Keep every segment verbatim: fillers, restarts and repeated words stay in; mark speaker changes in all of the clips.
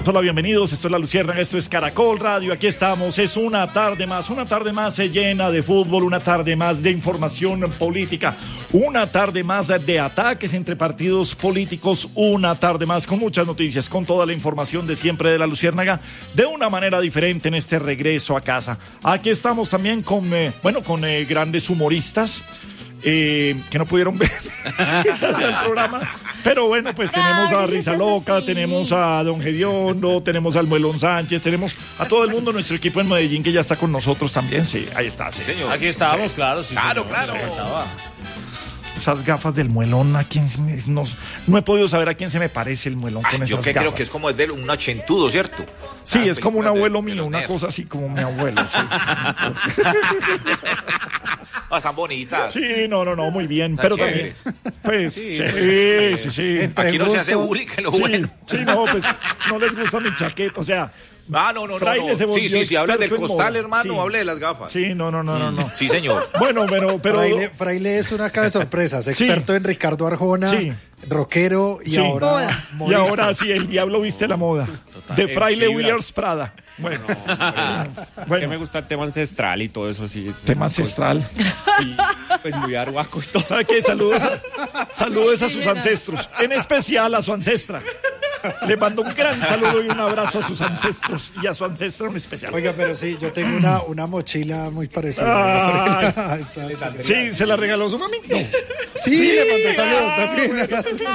Speaker 1: Hola, bienvenidos, esto es La Luciérnaga, esto es Caracol Radio, aquí estamos, es una tarde más, una tarde más llena de fútbol, una tarde más de información política, una tarde más de ataques entre partidos políticos, una tarde más con muchas noticias, con toda la información de siempre de La Luciérnaga, de una manera diferente en este regreso a casa. Aquí estamos también con, eh, bueno, con eh, grandes humoristas. Eh, que no pudieron ver el programa, pero bueno, pues tenemos a Risa Loca, tenemos a Don Gediondo, tenemos al Muelón Sánchez, tenemos a todo el mundo, nuestro equipo en Medellín que ya está con nosotros también, sí, ahí está. Sí,
Speaker 2: sí señor.
Speaker 3: Aquí estábamos,
Speaker 2: sí.
Speaker 3: claro, sí,
Speaker 2: claro,
Speaker 3: señor,
Speaker 2: claro.
Speaker 3: Sí.
Speaker 1: Esas gafas del Muelón, ¿a quién se me, no, no he podido saber a quién se me parece el Muelón con
Speaker 2: Ay,
Speaker 1: esas
Speaker 2: yo que
Speaker 1: gafas.
Speaker 2: creo que es como el de un ochentudo, ¿cierto?
Speaker 1: Sí,
Speaker 2: Las
Speaker 1: es como un abuelo
Speaker 2: de, de
Speaker 1: mío, una
Speaker 2: nerds.
Speaker 1: cosa así como mi abuelo, sí.
Speaker 2: Oh, están bonitas.
Speaker 1: Sí, no, no, no, muy bien,
Speaker 2: Están
Speaker 1: pero
Speaker 2: chéveres.
Speaker 1: también, pues, sí,
Speaker 2: sí,
Speaker 1: sí, sí.
Speaker 2: Aquí no se hace bullying, que lo
Speaker 1: Sí,
Speaker 2: bueno.
Speaker 1: sí, no, pues no les gusta mi chaqueta, o sea.
Speaker 2: Ah, no, no, no.
Speaker 1: Fraile
Speaker 2: no.
Speaker 1: se volvió
Speaker 2: Sí, sí, sí, habla del
Speaker 1: experto en
Speaker 2: costal,
Speaker 1: moda.
Speaker 2: hermano,
Speaker 1: Sí.
Speaker 2: hable de las gafas.
Speaker 1: Sí, no, no, no, no, no.
Speaker 2: Sí, señor.
Speaker 1: Bueno, pero, pero.
Speaker 4: Fraile, Fraile es una caja de sorpresas, experto
Speaker 1: Sí.
Speaker 4: en Ricardo Arjona,
Speaker 1: Sí.
Speaker 4: rockero y
Speaker 1: Sí.
Speaker 4: ahora
Speaker 1: Y
Speaker 4: modista.
Speaker 1: ahora sí, el diablo viste la moda. De Fraile
Speaker 5: fibras.
Speaker 1: Wears Prada. Bueno,
Speaker 5: Es
Speaker 1: bueno,
Speaker 5: que me gusta el tema ancestral y todo eso así.
Speaker 1: tema ancestral.
Speaker 5: Y, pues muy arhuaco y todo.
Speaker 1: ¿Sabe qué? Saludos a, saludos a sus ancestros, en especial a su ancestra. Le mando un gran saludo y un abrazo a sus ancestros y a su ancestra en especial.
Speaker 4: Oiga, pero sí, yo tengo una, una mochila muy parecida.
Speaker 1: Ay.
Speaker 4: a esa chaqueta.
Speaker 1: Sí, se la regaló su mami. No.
Speaker 4: Sí, le mandé saludos
Speaker 1: ah,
Speaker 4: también.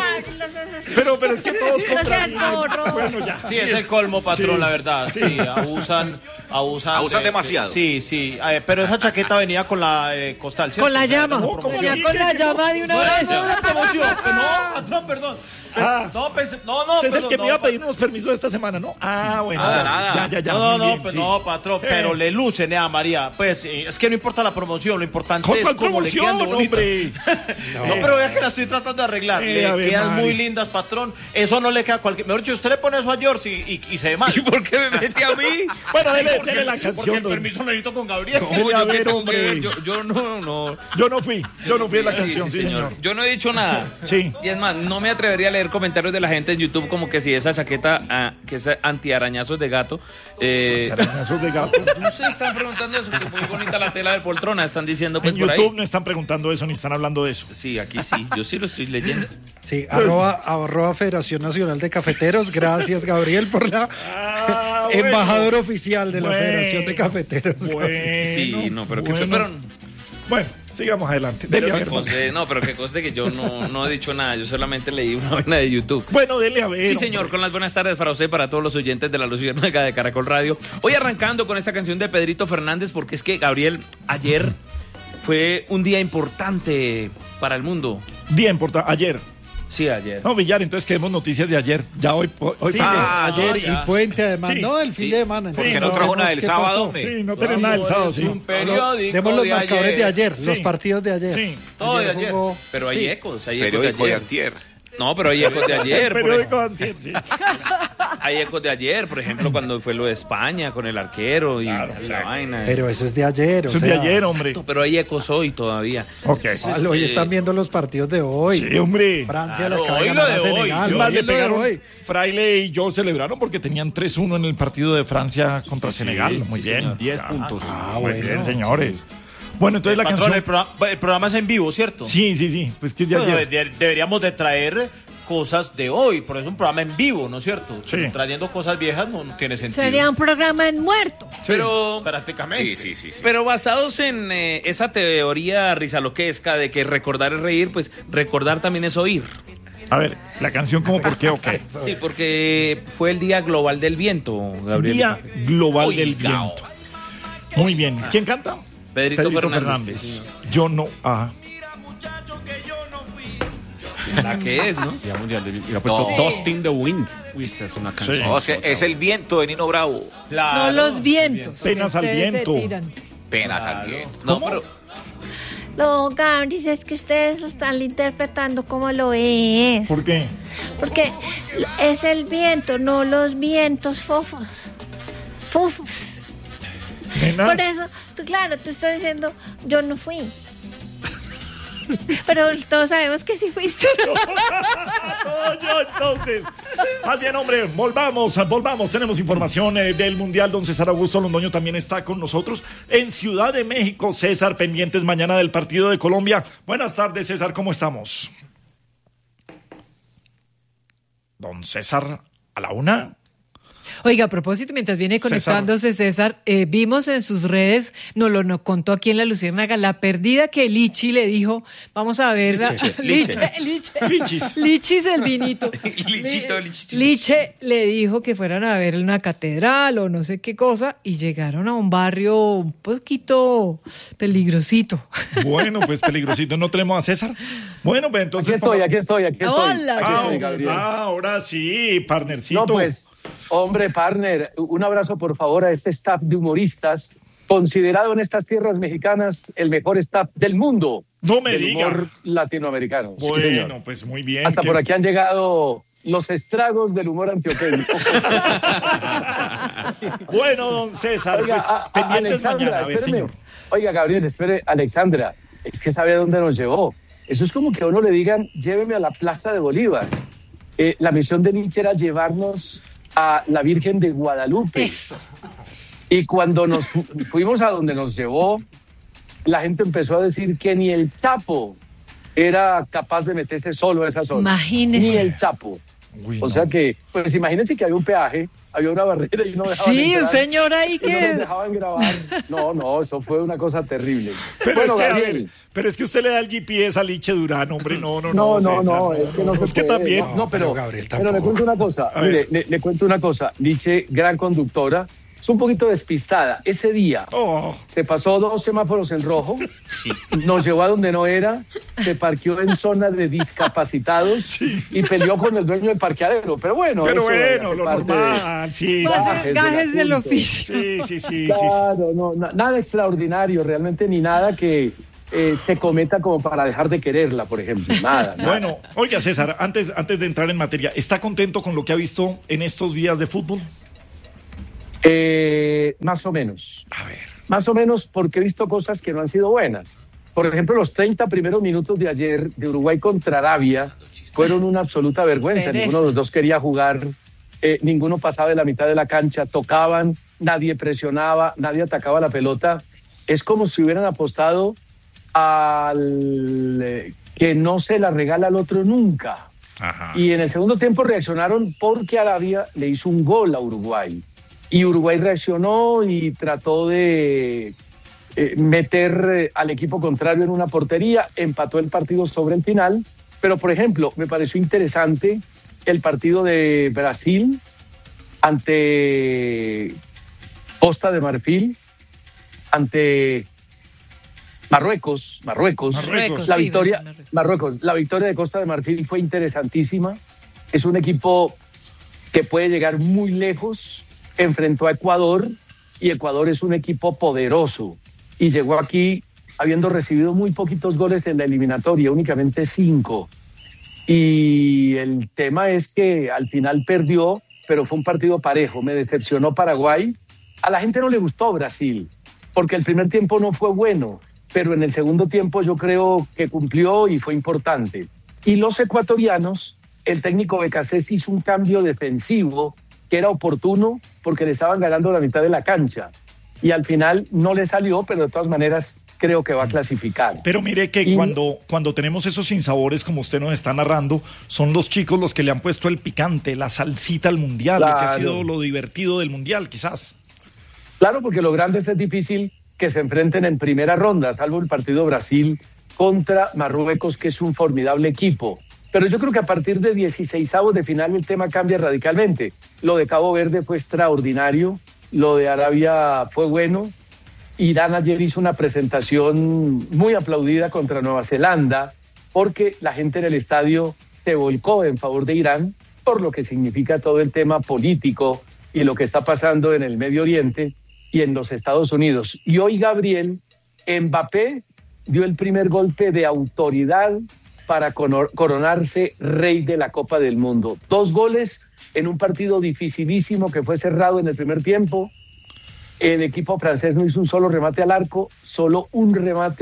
Speaker 1: Pero, pero es que todos
Speaker 6: No seas
Speaker 1: contra.
Speaker 6: gorro.
Speaker 1: Bueno, ya.
Speaker 3: Sí, es el colmo, patrón,
Speaker 1: Sí.
Speaker 3: la verdad. Sí, abusan, abusan.
Speaker 2: Abusan
Speaker 3: de-
Speaker 2: demasiado.
Speaker 3: Sí, sí. Eh, pero esa chaqueta venía con la eh, costal, ¿cierto?
Speaker 6: Con la
Speaker 3: O sea, era
Speaker 6: llama.
Speaker 3: una
Speaker 1: No, ¿cómo
Speaker 3: promoción.
Speaker 1: así?
Speaker 6: Con la llama de una
Speaker 3: No,
Speaker 6: vez.
Speaker 3: no, no, una promoción. No, patrón, perdón.
Speaker 1: Ah.
Speaker 3: No, pensé, no, no,
Speaker 1: Usted es el
Speaker 3: perdón,
Speaker 1: que
Speaker 3: no,
Speaker 1: me iba a
Speaker 3: pa-
Speaker 1: pedir unos permisos esta semana, ¿no? Ah, bueno.
Speaker 2: Nada, nada.
Speaker 1: Ya, ya, ya.
Speaker 3: No, no,
Speaker 1: muy
Speaker 3: no,
Speaker 1: bien,
Speaker 3: pero
Speaker 1: sí.
Speaker 3: no, patrón,
Speaker 1: Eh.
Speaker 3: pero le luce, Nea María. Pues eh, es que no importa la promoción, lo importante
Speaker 1: ¿Con
Speaker 3: es
Speaker 1: cuál
Speaker 3: cómo le quedan de
Speaker 1: promoción,
Speaker 3: bonito.
Speaker 1: hombre?
Speaker 3: No, pero vea que la estoy tratando de arreglar.
Speaker 1: Eh,
Speaker 3: le
Speaker 1: a ver,
Speaker 3: quedan
Speaker 1: Mari.
Speaker 3: muy lindas, patrón. Eso no le queda a cualquier. Mejor dicho, usted le pone eso a George y, y, y se ve mal.
Speaker 5: ¿Y por qué me mete a mí?
Speaker 1: Bueno, dele,
Speaker 3: Porque-
Speaker 1: dele la
Speaker 3: Porque
Speaker 1: canción.
Speaker 3: el
Speaker 1: don-
Speaker 3: permiso lo necesito con Gabriel.
Speaker 1: Dele, a
Speaker 5: yo, qué
Speaker 1: ver,
Speaker 5: tengo que
Speaker 1: hombre.
Speaker 5: ver? yo, yo no, no.
Speaker 1: Yo no fui, yo no fui en la
Speaker 5: Sí,
Speaker 1: canción, sí, señor.
Speaker 5: Yo no he dicho nada.
Speaker 1: Sí.
Speaker 5: Y es más, no me atrevería a leer comentarios de la gente en YouTube como que si esa chaqueta, ah, que es antiarañazos de gato. Eh,
Speaker 1: Arañazos de gato.
Speaker 5: no se están preguntando eso, que muy bonita la tela de poltrona, están diciendo pues
Speaker 1: En
Speaker 5: por
Speaker 1: YouTube
Speaker 5: ahí.
Speaker 1: no están preguntando eso ni están hablando de eso.
Speaker 5: Sí, aquí sí, yo sí lo estoy leyendo.
Speaker 4: Sí, arroba, arroba Federación Nacional de Cafeteros. Gracias, Gabriel, por la
Speaker 1: Ah, bueno.
Speaker 4: embajador oficial de la
Speaker 1: Bueno.
Speaker 4: Federación de Cafeteros.
Speaker 1: Bueno,
Speaker 5: Sí, no, pero que
Speaker 1: bueno.
Speaker 5: pero,
Speaker 1: Bueno, sigamos adelante.
Speaker 5: pero
Speaker 1: Dele a
Speaker 5: que
Speaker 1: ver.
Speaker 5: conste, no, pero que conste que yo no, no he dicho nada, yo solamente leí una vaina de YouTube.
Speaker 1: Bueno, dele a ver.
Speaker 5: Sí, señor,
Speaker 1: hombre.
Speaker 5: con las buenas tardes para usted, para todos los oyentes de la Luciérnaga de Caracol Radio. Hoy arrancando con esta canción de Pedrito Fernández, porque es que, Gabriel, ayer fue un día importante para el mundo.
Speaker 1: Día importante. Ayer.
Speaker 5: Sí, ayer.
Speaker 1: No, Villar, entonces queremos noticias de ayer. Ya hoy. hoy
Speaker 4: Sí,
Speaker 2: Ah,
Speaker 4: de- ayer
Speaker 3: ya.
Speaker 4: y puente además.
Speaker 1: Sí.
Speaker 4: No, el fin
Speaker 5: Sí.
Speaker 4: de semana.
Speaker 2: ¿Por qué
Speaker 4: entonces
Speaker 2: no trajo una
Speaker 4: vemos
Speaker 2: del
Speaker 4: qué
Speaker 2: sábado,
Speaker 4: pasó.
Speaker 2: hombre?
Speaker 1: Sí, no tenemos nada el sábado, sí.
Speaker 3: Un periódico
Speaker 4: Demos los
Speaker 3: de
Speaker 4: marcadores de ayer,
Speaker 1: Sí.
Speaker 4: los partidos de ayer.
Speaker 1: Sí.
Speaker 3: Todo de ayer.
Speaker 4: jugó-
Speaker 5: Pero hay
Speaker 4: sí.
Speaker 5: ecos, hay ecos de
Speaker 2: Periódico de
Speaker 5: ayer.
Speaker 2: antier.
Speaker 5: No, pero hay ecos de ayer. por
Speaker 1: Periódico
Speaker 5: ejemplo.
Speaker 1: antier, sí.
Speaker 5: Hay ecos de ayer, por ejemplo, cuando fue lo de España con el arquero y la vaina.
Speaker 4: Pero eso es de ayer, o
Speaker 1: Eso es de
Speaker 4: sea,
Speaker 1: ayer, hombre.
Speaker 5: Exacto, pero hay ecos hoy todavía.
Speaker 1: Ok.
Speaker 4: Vale, hoy
Speaker 5: Eh,
Speaker 4: están viendo los partidos de hoy.
Speaker 1: Sí, hombre.
Speaker 4: Francia
Speaker 3: Claro,
Speaker 4: le acaba de
Speaker 3: hoy
Speaker 4: ganar
Speaker 3: lo
Speaker 4: a
Speaker 3: de hoy.
Speaker 4: Senegal.
Speaker 1: Es más,
Speaker 4: hoy
Speaker 1: le
Speaker 4: es lo de
Speaker 1: pegaron.
Speaker 4: hoy.
Speaker 1: Fraile y yo celebraron porque tenían tres uno en el partido de Francia contra Senegal. Muy
Speaker 5: sí,
Speaker 1: bien.
Speaker 5: señor.
Speaker 1: diez
Speaker 5: puntos.
Speaker 1: Ah,
Speaker 4: Ah,
Speaker 1: muy
Speaker 4: bueno.
Speaker 1: bien, señores. Bueno, entonces la
Speaker 3: Patrón, el,
Speaker 1: canción.
Speaker 3: programa, el programa es en vivo, ¿cierto?
Speaker 1: Sí, sí, sí. Pues que es de
Speaker 3: Bueno,
Speaker 1: ayer.
Speaker 3: de- deberíamos de traer cosas de hoy, por eso es un programa en vivo, ¿no es cierto?
Speaker 1: Sí.
Speaker 3: Trayendo cosas viejas no, no tiene sentido.
Speaker 6: Sería un programa en muerto.
Speaker 5: Pero,
Speaker 3: Prácticamente.
Speaker 2: Sí, sí, sí, sí.
Speaker 5: pero basados en eh, esa teoría rizaloquesca de que recordar es reír, pues recordar también es oír.
Speaker 1: A ver, la canción como por qué o qué.
Speaker 5: Sí, porque fue el Día Global del Viento, Gabriel.
Speaker 1: Día Global del
Speaker 2: Oigao.
Speaker 1: Viento. Muy bien. ¿Quién canta?
Speaker 5: Pedrito Fernández. Sí,
Speaker 1: Yo no. Ah.
Speaker 5: La que es, ¿no?
Speaker 7: Día Mundial del Viento. Y ha puesto
Speaker 2: No.
Speaker 7: Dust in the Wind. Uy, esa es una canción.
Speaker 1: Sí.
Speaker 2: No, es, que es el viento de Nino Bravo.
Speaker 3: Claro.
Speaker 6: No los vientos.
Speaker 1: Penas al
Speaker 6: Ustedes se
Speaker 1: viento.
Speaker 6: tiran.
Speaker 2: Penas al viento.
Speaker 5: No,
Speaker 1: ¿Cómo?
Speaker 5: pero
Speaker 6: No, Gabriel, es que ustedes lo están interpretando como lo es.
Speaker 1: ¿Por qué?
Speaker 6: Porque es el viento, no los vientos fofos. Fofos.
Speaker 1: Nena.
Speaker 6: Por eso, tú, claro, tú estás diciendo, yo no fui. Pero todos sabemos que sí fuiste.
Speaker 1: Todo yo, entonces. Más bien, hombre, volvamos, volvamos. Tenemos información eh, del Mundial. Don César Augusto Londoño también está con nosotros en Ciudad de México. César, pendientes mañana del partido de Colombia. Buenas tardes, César, ¿cómo estamos? Don César, a la una.
Speaker 8: Oiga, a propósito, mientras viene conectándose César, eh, vimos en sus redes, nos lo nos contó aquí en La Luciérnaga, la perdida que Lichi le dijo, vamos a ver,
Speaker 1: Liche.
Speaker 8: Liche, Liche,
Speaker 1: Lichis.
Speaker 8: Lichis el vinito.
Speaker 5: Lichito, lichito.
Speaker 8: Liche le dijo que fueran a ver una catedral o no sé qué cosa y llegaron a un barrio un poquito peligrosito.
Speaker 1: Bueno, pues peligrosito. ¿No tenemos a César? Bueno, pues entonces...
Speaker 9: Aquí estoy, aquí estoy, aquí estoy.
Speaker 8: Hola,
Speaker 9: Aquí
Speaker 1: Ah,
Speaker 9: estoy, Gabriel.
Speaker 1: ah, ahora sí, partnercito.
Speaker 9: No, pues, hombre, partner, un abrazo por favor a este staff de humoristas, considerado en estas tierras mexicanas el mejor staff del mundo.
Speaker 1: No me
Speaker 9: del
Speaker 1: diga.
Speaker 9: humor latinoamericano. Sí,
Speaker 1: Bueno,
Speaker 9: señor.
Speaker 1: pues muy bien.
Speaker 9: Hasta
Speaker 1: que-
Speaker 9: por aquí han llegado los estragos del humor antioqueño.
Speaker 1: Bueno, don César,
Speaker 9: Oiga,
Speaker 1: pues
Speaker 9: a- a-
Speaker 1: pendientes
Speaker 9: Alexandra,
Speaker 1: mañana. A ver,
Speaker 9: espéreme.
Speaker 1: señor.
Speaker 9: Oiga, Gabriel, espere, Alexandra, es que sabe a dónde nos llevó. Eso es como que a uno le digan, lléveme a la Plaza de Bolívar. Eh, la misión de Nietzsche era llevarnos a la Virgen de Guadalupe.
Speaker 6: Eso.
Speaker 9: Y cuando nos fu- fuimos a donde nos llevó, la gente empezó a decir que ni el Chapo era capaz de meterse solo a esa zona.
Speaker 6: Imagínese.
Speaker 9: Ni el Chapo.
Speaker 1: Uy,
Speaker 9: O
Speaker 1: no.
Speaker 9: sea que, pues imagínense que había un peaje, había una barrera y no dejaban
Speaker 8: Sí, un
Speaker 9: entrar,
Speaker 8: señor ahí
Speaker 9: y no nos
Speaker 8: que...
Speaker 9: dejaban grabar. No, no, eso fue una cosa terrible.
Speaker 1: Pero,
Speaker 9: bueno,
Speaker 1: es que, a
Speaker 9: Gabriel,
Speaker 1: ver, pero es que usted le da el G P S a Liche Durán, hombre, no, no,
Speaker 9: no,
Speaker 1: no.
Speaker 9: no,
Speaker 1: César,
Speaker 9: no, es que no, se
Speaker 1: es que
Speaker 9: puede.
Speaker 1: también.
Speaker 9: No, no, pero,
Speaker 4: pero Gabriel
Speaker 9: pero le
Speaker 4: tampoco.
Speaker 9: cuento una cosa.
Speaker 1: A
Speaker 9: Mire,
Speaker 1: ver.
Speaker 9: le, le cuento una cosa. Nietzsche, gran conductora, es un poquito despistada. Ese día
Speaker 1: Oh,
Speaker 9: se pasó dos semáforos en rojo, nos llevó a donde no era, se parqueó en zona de discapacitados y peleó con el dueño del parqueadero. Pero bueno,
Speaker 1: pero
Speaker 9: eso
Speaker 1: bueno,
Speaker 9: hace
Speaker 1: lo
Speaker 9: parte de-
Speaker 1: normal, sí.
Speaker 8: Pues,
Speaker 1: sí,
Speaker 9: Gajes
Speaker 8: gajes
Speaker 9: del
Speaker 8: del
Speaker 9: asunto.
Speaker 8: oficio.
Speaker 1: Sí, sí, sí, sí, sí.
Speaker 9: Claro, no, na- nada extraordinario, realmente ni nada que eh, se cometa como para dejar de quererla, por ejemplo. Nada. nada.
Speaker 1: Bueno, oiga, César, antes, antes de entrar en materia, ¿está contento con lo que ha visto en estos días de fútbol?
Speaker 9: Eh, más o menos.
Speaker 1: A ver.
Speaker 9: Más o menos porque he visto cosas que no han sido buenas. Por ejemplo, los treinta primeros minutos de ayer de Uruguay contra Arabia fueron una absoluta vergüenza.
Speaker 8: Pereza.
Speaker 9: Ninguno de los dos quería jugar, eh, ninguno pasaba de la mitad de la cancha, tocaban, nadie presionaba, nadie atacaba la pelota. Es como si hubieran apostado al eh, que no se la regala al otro nunca.
Speaker 1: Ajá.
Speaker 9: Y en el segundo tiempo reaccionaron porque Arabia le hizo un gol a Uruguay. Y Uruguay reaccionó y trató de eh, meter eh, al equipo contrario en una portería, empató el partido sobre el final. Pero, por ejemplo, me pareció interesante el partido de Brasil ante Costa de Marfil, ante Marruecos, Marruecos.
Speaker 1: Marruecos.
Speaker 9: La
Speaker 8: sí,
Speaker 9: victoria,
Speaker 8: Marruecos.
Speaker 9: Marruecos, la victoria de Costa de Marfil fue interesantísima. Es un equipo que puede llegar muy lejos. Enfrentó a Ecuador y Ecuador es un equipo poderoso. Y llegó aquí habiendo recibido muy poquitos goles en la eliminatoria, únicamente cinco. Y el tema es que al final perdió, pero fue un partido parejo. Me decepcionó Paraguay. A la gente no le gustó Brasil, porque el primer tiempo no fue bueno, pero en el segundo tiempo yo creo que cumplió y fue importante. Y los ecuatorianos, el técnico Becasés hizo un cambio defensivo que era oportuno porque le estaban ganando la mitad de la cancha. Y al final no le salió, pero de todas maneras creo que va a clasificar.
Speaker 1: Pero mire que
Speaker 9: Y-
Speaker 1: cuando, cuando tenemos esos sinsabores, como usted nos está narrando, son los chicos los que le han puesto el picante, la salsita al mundial, lo que ha
Speaker 9: Claro.
Speaker 1: sido lo divertido del mundial, quizás.
Speaker 9: Claro, porque lo grande es difícil que se enfrenten en primera ronda, salvo el partido Brasil contra Marruecos, que es un formidable equipo. Pero yo creo que a partir de dieciseisavos de final el tema cambia radicalmente. Lo de Cabo Verde fue extraordinario, lo de Arabia fue bueno. Irán ayer hizo una presentación muy aplaudida contra Nueva Zelanda, porque la gente en el estadio se volcó en favor de Irán, por lo que significa todo el tema político y lo que está pasando en el Medio Oriente y en los Estados Unidos. Y hoy, Gabriel, Mbappé dio el primer golpe de autoridad para cono- coronarse rey de la Copa del Mundo. Dos goles en un partido dificilísimo que fue cerrado en el primer tiempo. El equipo francés no hizo un solo remate al arco, solo un remate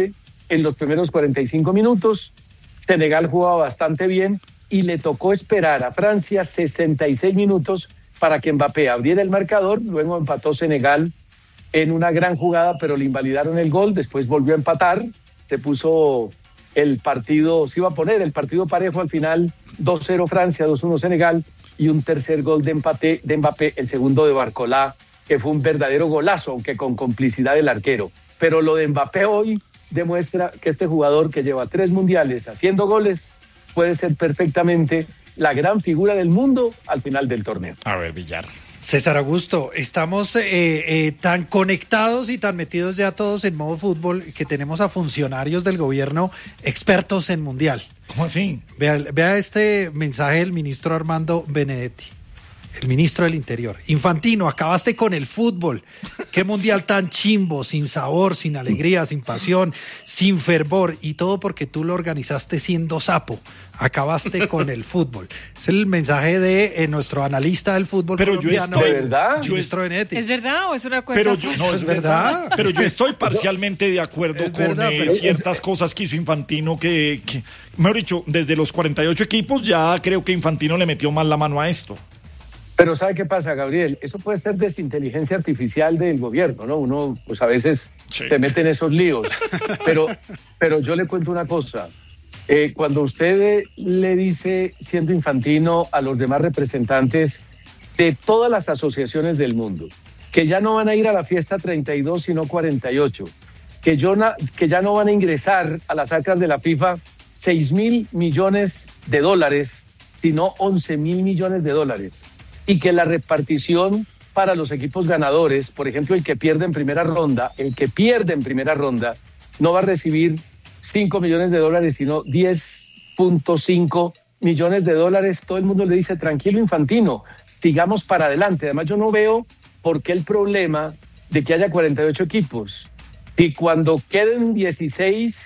Speaker 9: en los primeros cuarenta y cinco minutos. Senegal jugaba bastante bien y le tocó esperar a Francia sesenta y seis minutos para que Mbappé abriera el marcador. Luego empató Senegal en una gran jugada, pero le invalidaron el gol. Después volvió a empatar. Se puso el partido, se iba a poner el partido parejo al final, dos cero Francia, dos uno Senegal, y un tercer gol de empate de Mbappé, el segundo de Barcola, que fue un verdadero golazo, aunque con complicidad del arquero. Pero lo de Mbappé hoy demuestra que este jugador que lleva tres mundiales haciendo goles puede ser perfectamente la gran figura del mundo al final del torneo.
Speaker 1: A ver, Villar.
Speaker 4: César Augusto, estamos eh, eh, tan conectados y tan metidos ya todos en modo fútbol que tenemos a funcionarios del gobierno expertos en mundial.
Speaker 1: ¿Cómo así?
Speaker 4: Vea, vea este mensaje del ministro Armando Benedetti, el ministro del Interior. Infantino, acabaste con el fútbol. Qué mundial tan chimbo, sin sabor, sin alegría, sin pasión, sin fervor, y todo porque tú lo organizaste siendo sapo. Acabaste con el fútbol. Es el mensaje de eh, nuestro analista del fútbol
Speaker 1: pero
Speaker 4: colombiano,
Speaker 1: yo estoy,
Speaker 9: ¿de verdad?
Speaker 4: el ministro Benedetti.
Speaker 8: ¿Es verdad o es una cuenta
Speaker 1: Pero yo,
Speaker 8: falsa?
Speaker 1: no,
Speaker 4: es verdad.
Speaker 1: Pero yo estoy parcialmente de acuerdo
Speaker 4: Es
Speaker 1: con
Speaker 4: verdad,
Speaker 1: eh,
Speaker 4: pero-
Speaker 1: ciertas cosas que hizo Infantino que, que, mejor dicho, desde los cuarenta y ocho equipos ya creo que Infantino le metió más la mano a esto.
Speaker 9: Pero ¿sabe qué pasa, Gabriel? Eso puede ser desinteligencia artificial del gobierno, ¿no? Uno, pues a veces
Speaker 1: Sí.
Speaker 9: se mete en esos líos. Pero, pero yo le cuento una cosa. Eh, cuando usted le dice, siendo Infantino, a los demás representantes de todas las asociaciones del mundo, que ya no van a ir a la fiesta treinta y dos, sino cuarenta y ocho, que, yo na- que ya no van a ingresar a las arcas de la FIFA seis mil millones de dólares, sino once mil millones de dólares, y que la repartición para los equipos ganadores, por ejemplo, el que pierde en primera ronda, el que pierde en primera ronda, no va a recibir cinco millones de dólares, sino diez punto cinco millones de dólares. Todo el mundo le dice, tranquilo, Infantino, sigamos para adelante. Además, yo no veo por qué el problema de que haya cuarenta y ocho equipos. Si cuando queden dieciséis,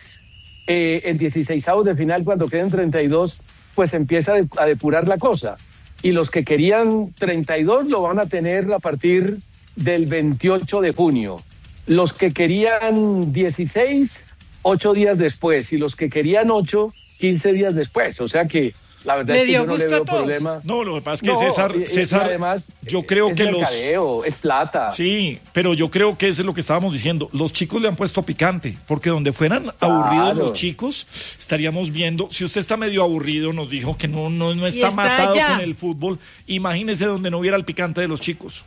Speaker 9: eh, en dieciseisavos de final, cuando queden treinta y dos, pues empieza a depurar la cosa. Y los que querían treinta y dos lo van a tener a partir del veintiocho de junio. Los que querían dieciséis, ocho días después. Y los que querían ocho, quince días después. O sea que la verdad
Speaker 8: ¿Le
Speaker 9: es que
Speaker 8: dio
Speaker 9: yo no le
Speaker 8: gusto a
Speaker 9: veo
Speaker 8: todos?
Speaker 9: problema.
Speaker 1: No, lo que pasa es que
Speaker 9: No,
Speaker 1: César,
Speaker 9: y- y
Speaker 1: César
Speaker 9: además,
Speaker 1: yo creo
Speaker 9: es
Speaker 1: que los...
Speaker 9: mercadeo, es plata.
Speaker 1: Sí, pero yo creo que eso es lo que estábamos diciendo. Los chicos le han puesto picante, porque donde fueran aburridos los chicos, estaríamos viendo, si usted está medio aburrido, nos dijo que no, no, no está,
Speaker 8: está
Speaker 1: matado
Speaker 8: allá.
Speaker 1: con el fútbol, imagínese donde no hubiera el picante de los chicos.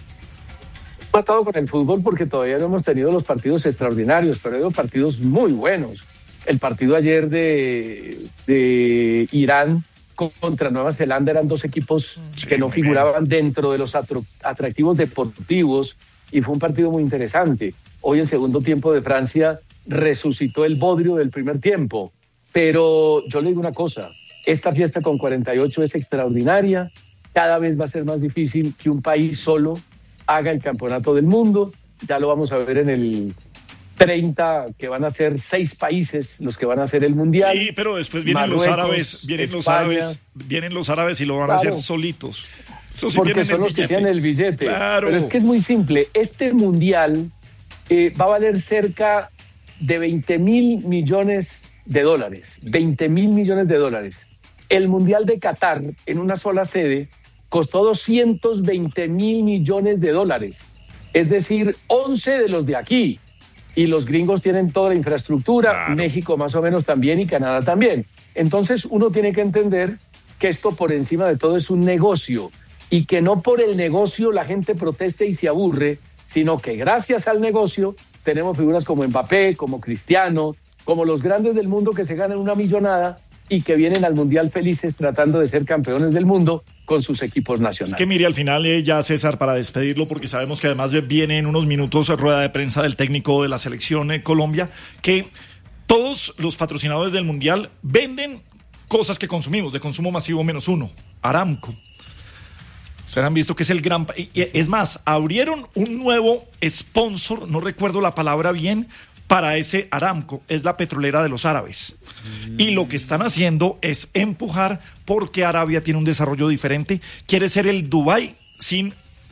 Speaker 9: Matado con el fútbol porque todavía no hemos tenido los partidos extraordinarios, pero ha habido partidos muy buenos. El partido ayer de, de Irán contra Nueva Zelanda eran dos equipos
Speaker 1: Sí,
Speaker 9: que no
Speaker 1: muy
Speaker 9: figuraban dentro de los atro- atractivos deportivos y fue un partido muy interesante. Hoy el segundo tiempo de Francia resucitó el bodrio del primer tiempo, pero yo le digo una cosa, esta fiesta con cuarenta y ocho es extraordinaria, cada vez va a ser más difícil que un país solo haga el campeonato del mundo, ya lo vamos a ver en el treinta, que van a ser seis países los que van a hacer el mundial.
Speaker 1: Sí, pero después vienen los
Speaker 9: Marruecos,
Speaker 1: árabes, vienen los
Speaker 9: España.
Speaker 1: árabes, vienen los árabes y lo van a
Speaker 9: Claro.
Speaker 1: hacer solitos. Eso sí
Speaker 9: Porque
Speaker 1: tienen
Speaker 9: son
Speaker 1: el
Speaker 9: los que
Speaker 1: billete.
Speaker 9: tienen el billete.
Speaker 1: Claro.
Speaker 9: Pero es que es muy simple. Este mundial eh, va a valer cerca de veinte mil millones de dólares. veinte mil millones de dólares. El mundial de Qatar, en una sola sede, costó doscientos veinte mil millones de dólares. Es decir, once de los de aquí. Y los gringos tienen toda la infraestructura,
Speaker 1: Claro.
Speaker 9: México más o menos también y Canadá también. Entonces uno tiene que entender que esto por encima de todo es un negocio y que no por el negocio la gente proteste y se aburre, sino que gracias al negocio tenemos figuras como Mbappé, como Cristiano, como los grandes del mundo que se ganan una millonada y que vienen al Mundial felices tratando de ser campeones del mundo con sus equipos nacionales.
Speaker 1: Es que mire, al final eh, ya César, para despedirlo, porque sabemos que además viene en unos minutos rueda de prensa del técnico de la selección eh, Colombia, que todos los patrocinadores del Mundial venden cosas que consumimos, de consumo masivo menos uno, Aramco. Ustedes han visto que es el gran... y- y Es más, abrieron un nuevo sponsor, no recuerdo la palabra bien, para ese Aramco, es la petrolera de los árabes. Y lo que están haciendo es empujar porque Arabia tiene un desarrollo diferente, quiere ser el Dubái sin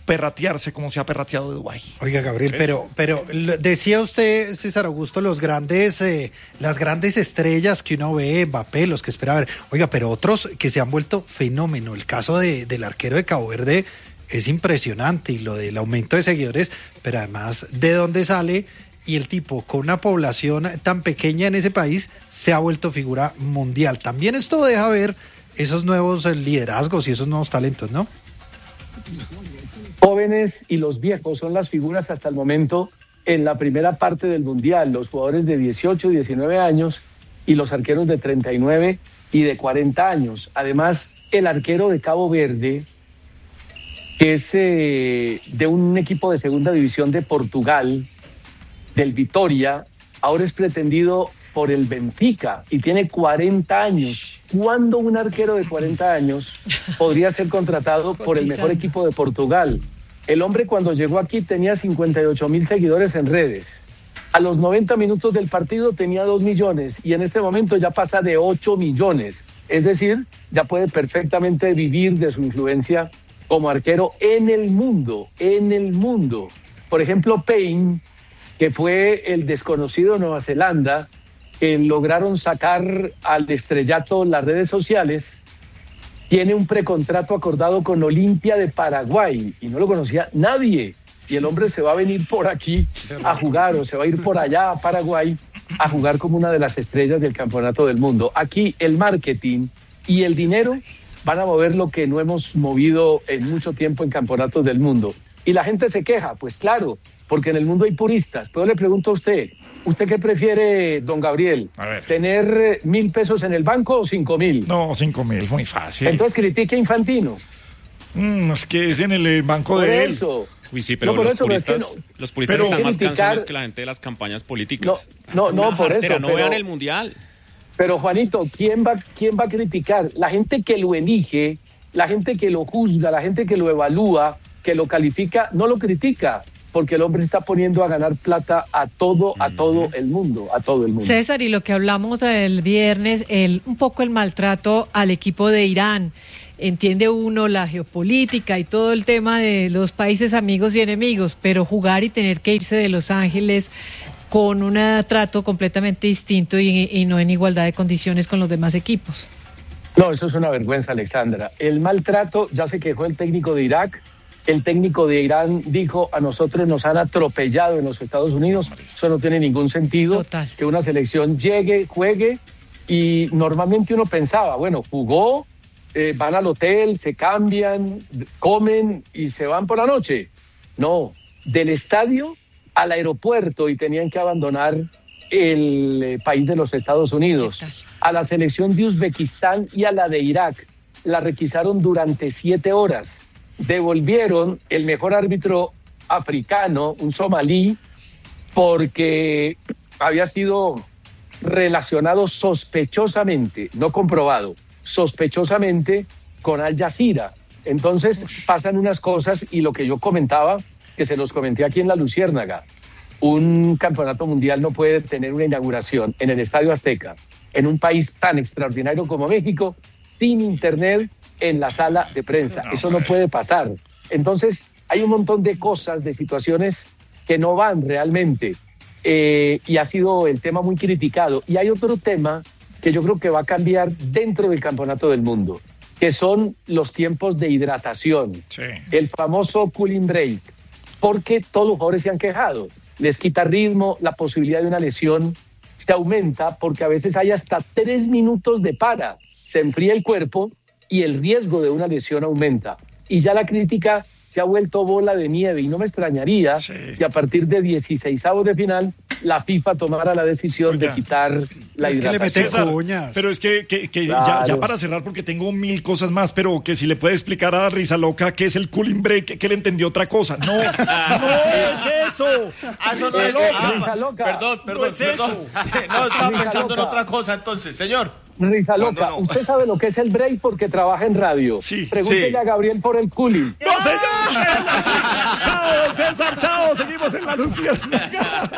Speaker 1: perratearse como se ha perrateado de Dubái.
Speaker 4: Oiga, Gabriel, pero, pero lo- decía usted, César Augusto, los grandes, eh, las grandes estrellas que uno ve, Mbappé, los que espera ver. Oiga, pero otros que se han vuelto fenómeno. El caso de, del arquero de Cabo Verde es impresionante y lo del aumento de seguidores, pero además de dónde sale y el tipo con una población tan pequeña en ese país se ha vuelto figura mundial. También esto deja ver esos nuevos eh, liderazgos y esos nuevos talentos, ¿no?
Speaker 9: Jóvenes y los viejos son las figuras hasta el momento en la primera parte del Mundial, los jugadores de dieciocho, diecinueve años y los arqueros de treinta y nueve y de cuarenta años. Además, el arquero de Cabo Verde, que es eh, de un equipo de segunda división de Portugal, del Vitória, ahora es pretendido por el Benfica y tiene cuarenta años. ¿Cuándo un arquero de cuarenta años podría ser contratado por el mejor equipo de Portugal? El hombre cuando llegó aquí tenía cincuenta y ocho mil seguidores en redes. A los noventa minutos del partido tenía dos millones y en este momento ya pasa de ocho millones. Es decir, ya puede perfectamente vivir de su influencia como arquero en el mundo, en el mundo. Por ejemplo, Payne, que fue el desconocido de Nueva Zelanda, que lograron sacar al estrellato las redes sociales, tiene un precontrato acordado con Olimpia de Paraguay y no lo conocía nadie. Y el hombre se va a venir por aquí a jugar o se va a ir por allá a Paraguay a jugar como una de las estrellas del campeonato del mundo. Aquí el marketing y el dinero van a mover lo que no hemos movido en mucho tiempo en campeonatos del mundo. Y la gente se queja, pues claro, porque en el mundo hay puristas. Pero le pregunto a usted, ¿usted qué prefiere, don Gabriel?
Speaker 1: A ver.
Speaker 9: ¿Tener eh, mil pesos en el banco o cinco mil?
Speaker 1: No, cinco mil, muy fácil.
Speaker 9: Entonces critique a Infantino.
Speaker 1: Mm, es que es en el eh, banco
Speaker 9: Por
Speaker 1: de él.
Speaker 9: eso.
Speaker 7: Uy, sí, pero
Speaker 9: No, por
Speaker 7: los,
Speaker 9: eso, pero es que
Speaker 7: puristas,
Speaker 9: no.
Speaker 7: los puristas
Speaker 1: Pero-
Speaker 7: están más
Speaker 9: criticar-
Speaker 7: cansados que la gente de las campañas políticas.
Speaker 9: No, no, no,
Speaker 7: Una
Speaker 9: por eso,
Speaker 7: jartera, no
Speaker 9: pero-
Speaker 7: vean el Mundial.
Speaker 9: Pero Juanito, ¿quién va, quién va a criticar? La gente que lo elige, la gente que lo juzga, la gente que lo evalúa, que lo califica, no lo critica, porque el hombre está poniendo a ganar plata a todo, a todo el mundo, a todo el mundo.
Speaker 8: César, y lo que hablamos el viernes, el, un poco el maltrato al equipo de Irán. Entiende uno la geopolítica y todo el tema de los países amigos y enemigos, pero jugar y tener que irse de Los Ángeles con un trato completamente distinto y, y no en igualdad de condiciones con los demás equipos.
Speaker 9: No, eso es una vergüenza, Alexandra. El maltrato, ya se quejó el técnico de Irak, el técnico de Irán dijo, a nosotros nos han atropellado en los Estados Unidos, eso no tiene ningún sentido.
Speaker 8: Total.
Speaker 9: Que una selección llegue, juegue, y normalmente uno pensaba, bueno, jugó, eh, van al hotel, se cambian, comen y se van por la noche. No, del estadio al aeropuerto y tenían que abandonar el eh, país de los Estados Unidos.
Speaker 8: ¿Qué tal?
Speaker 9: A la selección de Uzbekistán y a la de Irak la requisaron durante siete horas. Devolvieron el mejor árbitro africano, un somalí, porque había sido relacionado sospechosamente, no comprobado, sospechosamente con Al Jazeera. Entonces pasan unas cosas y lo que yo comentaba, que se los comenté aquí en La Luciérnaga, un campeonato mundial no puede tener una inauguración en el Estadio Azteca, en un país tan extraordinario como México, sin internet en la sala de prensa. Eso no puede pasar. Entonces hay un montón de cosas, de situaciones que no van realmente. Eh, y ha sido el tema muy criticado. Y hay otro tema que yo creo que va a cambiar dentro del Campeonato del Mundo, que son los tiempos de hidratación.
Speaker 1: Sí.
Speaker 9: El famoso cooling break, porque todos los jugadores se han quejado. Les quita ritmo, la posibilidad de una lesión se aumenta porque a veces hay hasta tres minutos de para. Se enfría el cuerpo y el riesgo de una lesión aumenta. Y ya la crítica se ha vuelto bola de nieve y no me extrañaría
Speaker 1: Sí.
Speaker 9: que a partir de dieciseisavos de final la FIFA tomara la decisión
Speaker 1: Oiga,
Speaker 9: de quitar la
Speaker 4: es que le
Speaker 9: hidratación.
Speaker 4: mete
Speaker 1: César,
Speaker 4: cuñas.
Speaker 1: pero es que, que, que
Speaker 9: Claro.
Speaker 1: ya, ya para cerrar, porque tengo mil cosas más, pero que si le puede explicar a Risa Loca qué es el cooling break, que, que le entendió otra cosa. No, no es eso.
Speaker 3: Ah, eso no
Speaker 9: Risa
Speaker 3: es
Speaker 9: loca.
Speaker 3: ah,
Speaker 9: Risa loca.
Speaker 3: Perdón,
Speaker 1: No
Speaker 3: perdón,
Speaker 1: es
Speaker 3: perdón.
Speaker 1: eso.
Speaker 3: No, estaba
Speaker 9: Risa
Speaker 3: pensando en
Speaker 9: loca.
Speaker 3: otra cosa entonces, señor.
Speaker 9: Risa
Speaker 2: No,
Speaker 9: loca,
Speaker 2: no, no.
Speaker 9: usted sabe lo que es el break porque trabaja en radio.
Speaker 1: Sí,
Speaker 9: Pregúntele
Speaker 3: sí.
Speaker 9: a Gabriel por el cooling.
Speaker 1: ¡No, señor! ¡Chao, César! ¡Chao! Seguimos en La Luciérnaga.